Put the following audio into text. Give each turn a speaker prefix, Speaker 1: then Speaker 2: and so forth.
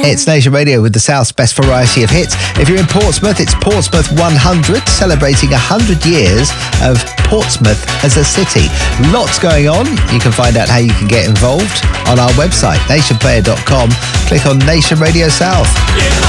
Speaker 1: It's Nation Radio with the South's best variety of hits. If you're in Portsmouth, it's Portsmouth 100, celebrating 100 years of Portsmouth as a city. Lots going on. You can find out how you can get involved on our website, nationplayer.com. Click on Nation Radio South.